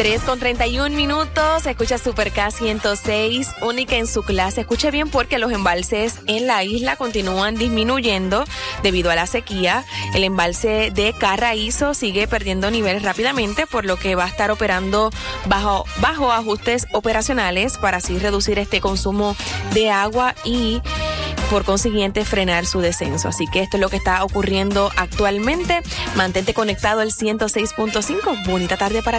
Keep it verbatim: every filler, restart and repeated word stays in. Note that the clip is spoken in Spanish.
tres con treinta y un minutos, escucha Super K ciento seis, única en su clase. Escuche bien porque los embalses en la isla continúan disminuyendo debido a la sequía. El embalse de Carraízo sigue perdiendo nivel rápidamente, por lo que va a estar operando bajo, bajo ajustes operacionales para así reducir este consumo de agua y por consiguiente frenar su descenso. Así que esto es lo que está ocurriendo actualmente. Mantente conectado al ciento seis punto cinco. Bonita tarde para ti.